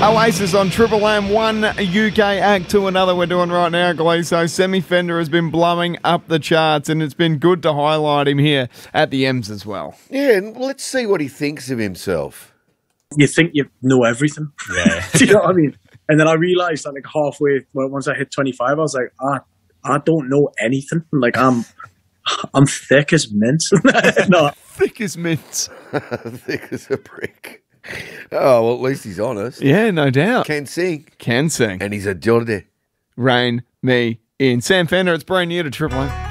Oasis on Triple M, one UK act to another we're doing right now, Glee. So Semi Fender has been blowing up the charts, and it's been good to highlight him here at the M's as well. Yeah, and let's see what he thinks of himself. You think you know everything. Yeah. Do you know what I mean? And then I realised that like halfway, once I hit 25, I was like, I don't know anything. Like I'm thick as mints. No. Thick as mints. Thick as a brick. Oh, well, at least he's honest. Yeah, no doubt. Can sing. Can sing. And he's a Geordie. Rein me in. Sam Fender, it's brand new to Triple M.